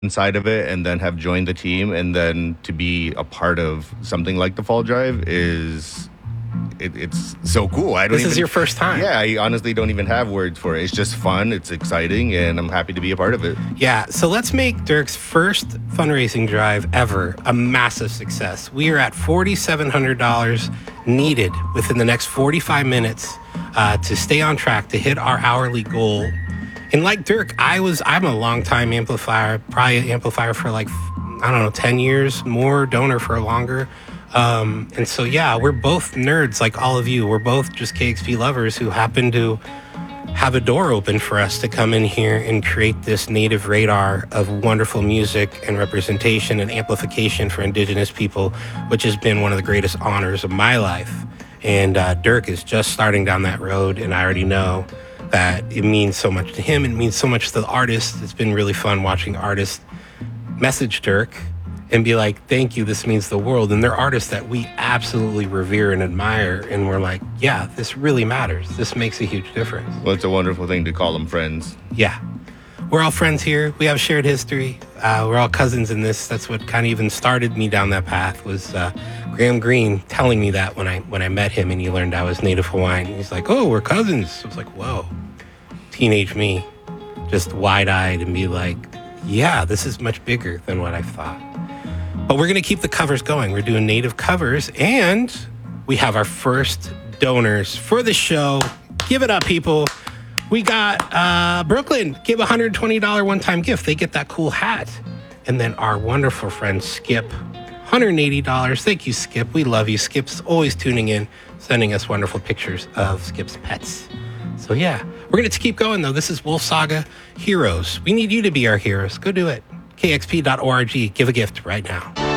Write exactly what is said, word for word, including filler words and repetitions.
inside of it and then have joined the team and then to be a part of something like the Fall Drive is it, it's so cool. I don't This even, is your first time. Yeah, I honestly don't even have words for it. It's just fun, it's exciting, and I'm happy to be a part of it. Yeah, so let's make Dirk's first fundraising drive ever a massive success. We are at four thousand seven hundred dollars needed within the next forty-five minutes uh, to stay on track to hit our hourly goal. And like Dirk, I was, I'm a longtime amplifier, probably an amplifier for like, I don't know, ten years, more donor for longer. Um, and so, yeah, we're both nerds like all of you. We're both just K X P lovers who happen to have a door open for us to come in here and create this native radar of wonderful music and representation and amplification for Indigenous people, which has been one of the greatest honors of my life. And uh, Dirk is just starting down that road, and I already know that it means so much to him. It means so much to the artist. It's been really fun watching artists message Dirk and be like, thank you, this means the world. And they're artists that we absolutely revere and admire. And we're like, yeah, this really matters. This makes a huge difference. Well, it's a wonderful thing to call them friends. Yeah. We're all friends here. We have shared history. Uh, we're all cousins in this. That's what kind of even started me down that path was uh, Graham Greene telling me that when I when I met him and he learned I was Native Hawaiian. He's like, oh, we're cousins. I was like, whoa. Teenage me, just wide-eyed and be like, yeah, this is much bigger than what I thought. But we're going to keep the covers going. We're doing Native covers, and we have our first donors for the show. Give it up, people. We got uh, Brooklyn, give a one hundred twenty dollars one-time gift. They get that cool hat. And then our wonderful friend Skip, one hundred eighty dollars. Thank you, Skip. We love you. Skip's always tuning in, sending us wonderful pictures of Skip's pets. So yeah, we're going to keep going, though. This is Wolf Saga Heroes. We need you to be our heroes. Go do it. K X P dot org. Give a gift right now.